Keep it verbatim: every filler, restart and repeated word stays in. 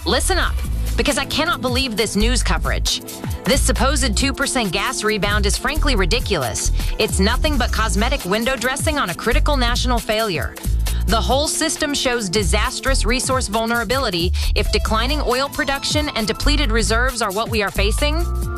Listen up, because I cannot believe this news coverage. This supposed two percent gas rebound is frankly ridiculous. It's nothing but cosmetic window dressing on a critical national failure. The whole system shows disastrous resource vulnerability if declining oil production and depleted reserves are what we are facing.